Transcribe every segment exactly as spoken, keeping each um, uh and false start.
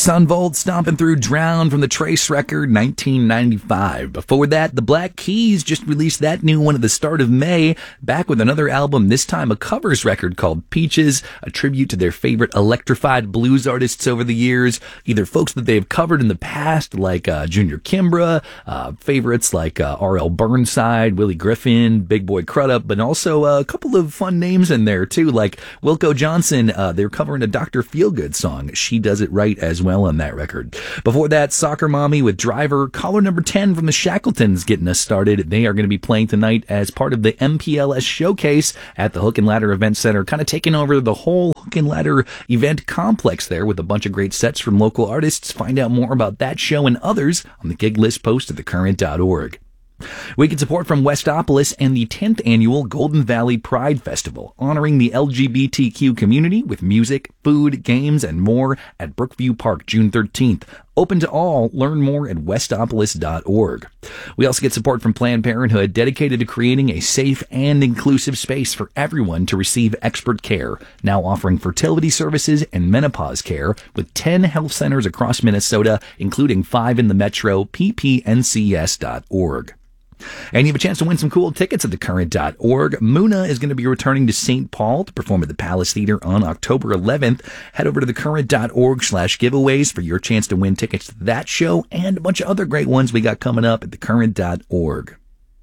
Son Volt stomping through Drown from the Trace record, nineteen ninety-five. Before that, the Black Keys just released that new one at the start of May, back with another album, this time a covers record called Peaches, a tribute to their favorite electrified blues artists over the years, either folks that they've covered in the past, like uh, Junior Kimbrough, uh, favorites like uh, R L Burnside, Willie Griffin, Big Boy Crudup, but also uh, a couple of fun names in there, too, like Wilco Johnson. Uh, they're covering a Doctor Feelgood song. She does it right as well on that record. Before that, Soccer Mommy with Driver. Caller number ten from the Shackletons getting us started. They are going to be playing tonight as part of the M P L S Showcase at the Hook and Ladder Event Center, kind of taking over the whole Hook and Ladder event complex there with a bunch of great sets from local artists. Find out more about that show and others on the gig list post at the current dot org. We get support from Westopolis and the tenth Annual Golden Valley Pride Festival, honoring the L G B T Q community with music, food, games, and more at Brookview Park, June thirteenth. Open to all. Learn more at westopolis dot org. We also get support from Planned Parenthood, dedicated to creating a safe and inclusive space for everyone to receive expert care, now offering fertility services and menopause care with ten health centers across Minnesota, including five in the metro, p p n c s dot org. And you have a chance to win some cool tickets at the current dot org. Muna is going to be returning to Saint Paul to perform at the Palace Theater on October eleventh. Head over to the current dot org slash giveaways for your chance to win tickets to that show and a bunch of other great ones we got coming up at the current dot org.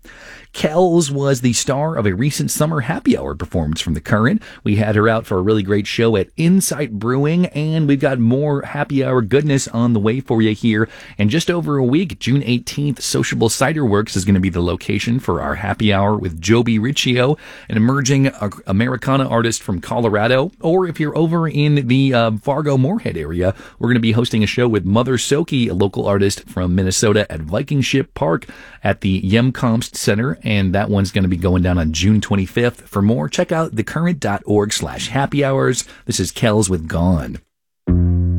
Kells was the star of a recent summer happy hour performance from The Current. We had her out for a really great show at Insight Brewing, and we've got more happy hour goodness on the way for you here. In just over a week, June eighteenth, Sociable Cider Works is going to be the location for our happy hour with Joby Riccio, an emerging Americana artist from Colorado. Or if you're over in the uh, Fargo-Moorhead area, we're going to be hosting a show with Mother Soki, a local artist from Minnesota, at Viking Ship Park at the Yemkomst Center. And that one's going to be going down on June twenty-fifth. For more, check out the current dot org slash happy hours. This is Kells with Gone.